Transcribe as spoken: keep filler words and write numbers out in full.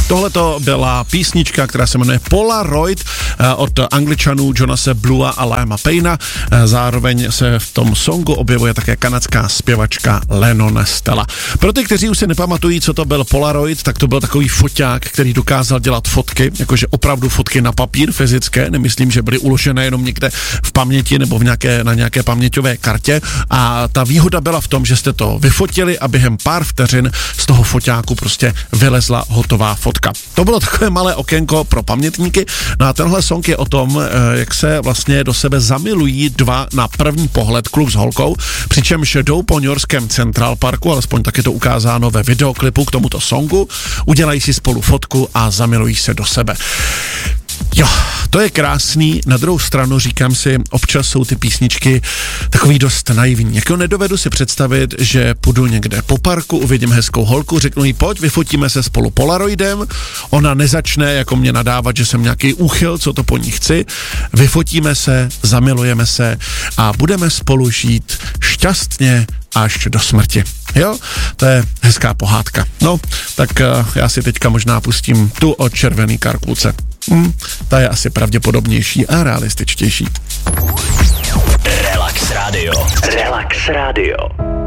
Tohle to byla písnička, která se jmenuje Polaroid od Angličanů Jonase Blua a Liama Payna. Zároveň se v tom songu objevuje také kanadská zpěvačka Lennon Stella. Pro ty, kteří už si nepamatují, co to byl Polaroid, tak to byl takový foťák, který dokázal dělat fotky, jakože opravdu fotky na papír fyzické, nemyslím, že byly uložené jenom někde v paměti nebo v nějaké, na nějaké paměťové kartě. A ta výhoda byla v tom, že jste to vyfotili a během pár vteřin z toho foťáku prostě vylezla hotová fotka. To bylo takové malé okénko pro pamětníky. No a tenhle song je o tom, jak se vlastně do sebe zamilují dva na první pohled kluk s holkou, přičemž jdou po newyorském Central Parku, alespoň tak je to ukázáno ve videoklipu k tomuto songu, udělají si spolu fotku a zamilují se do sebe. Jo, to je krásný, na druhou stranu říkám si, občas jsou ty písničky takový dost naivní. Jako nedovedu si představit, že půjdu někde po parku, uvidím hezkou holku, řeknu jí, pojď, vyfotíme se spolu Polaroidem, ona nezačne jako mě nadávat, že jsem nějaký úchyl, co to po ní chci, vyfotíme se, zamilujeme se a budeme spolu žít šťastně až do smrti. Jo, to je hezká pohádka. No, tak uh, já si teďka možná pustím tu od Červený Karkulce. Hmm, ta je asi pravděpodobnější a realističtější. Relax Radio. Relax Radio.